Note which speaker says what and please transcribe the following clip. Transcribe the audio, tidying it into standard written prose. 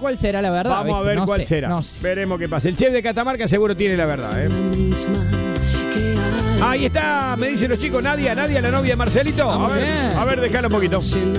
Speaker 1: cuál será la verdad.
Speaker 2: Vamos a ver cuál será.
Speaker 1: No sé.
Speaker 2: Veremos qué pasa. El chef de Catamarca seguro tiene la verdad, ¿eh? Ahí está, me dicen los chicos, Nadia, la novia de Marcelito. A ver, déjalo un poquito.